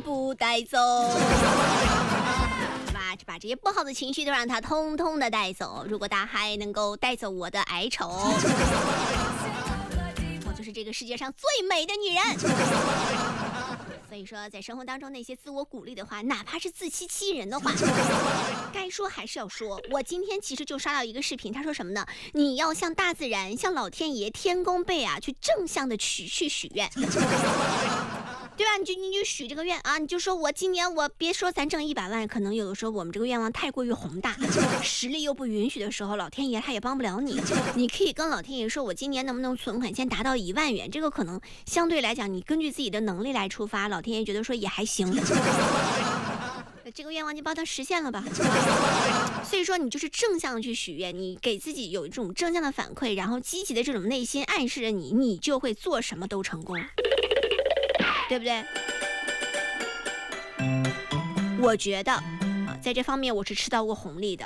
部带走。把这些不好的情绪都让它通通的带走。如果大海能够带走我的哀愁，我就是这个世界上最美的女人。所以说在生活当中那些自我鼓励的话，哪怕是自欺欺人的话，该说还是要说。我今天其实就刷到一个视频，他说什么呢？你要向大自然，向老天爷天公辈啊，去正向的去许愿。对吧？你就许这个愿啊！你就说我今年我别说咱挣100万，可能有的时候我们这个愿望太过于宏大，实力又不允许的时候，老天爷他也帮不了你。你可以跟老天爷说，我今年能不能存款先达到1万元？这个可能相对来讲，你根据自己的能力来出发，老天爷觉得说也还行。这个愿望就帮他实现了吧。所以说你就是正向的去许愿，你给自己有一种正向的反馈，然后积极的这种内心暗示着你，你就会做什么都成功。对不对？我觉得在这方面我是吃到过红利的。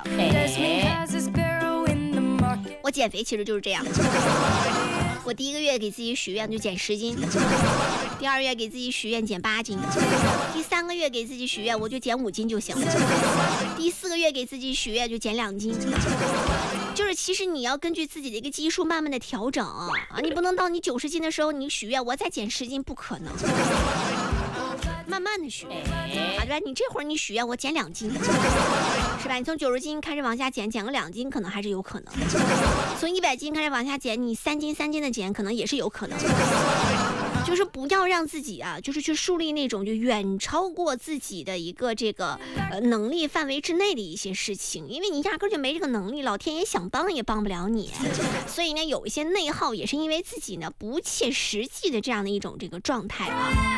我减肥其实就是这样。我第1个月给自己许愿就减10斤，第2个月给自己许愿减8斤，第3个月给自己许愿我就减5斤就行了，第4个月给自己许愿就减2斤。就是其实你要根据自己的一个基数慢慢的调整啊，你不能到你90斤的时候你许愿我再减10斤，不可能。慢慢的许愿啊，对吧？你这会儿你许愿我减2斤，是吧？你从90斤开始往下减个2斤，可能还是有可能。从100斤开始往下减，你3斤的减，可能也是有可能。就是不要让自己啊，就是去树立那种就远超过自己的一个这个能力范围之内的一些事情，因为你压根就没这个能力，老天爷想帮也帮不了你。所以呢，有一些内耗也是因为自己呢不切实际的这样的一种这个状态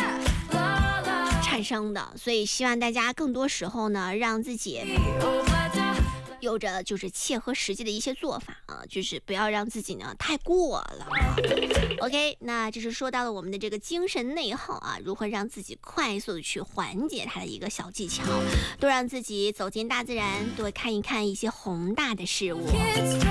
产生的。所以希望大家更多时候呢，让自己有着就是切合实际的一些做法啊，就是不要让自己呢太过了。OK， 那这是说到了我们的这个精神内耗啊，如何让自己快速的去缓解它的一个小技巧，多让自己走进大自然，多看一看一些宏大的事物。